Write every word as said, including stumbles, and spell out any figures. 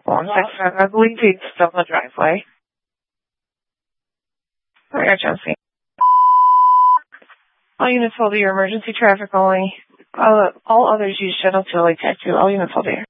One six, I believe he's still in the driveway. I got Chelsea. All units hold your emergency traffic only. All, all others use shuttle to Lake Tattoo. All units hold here.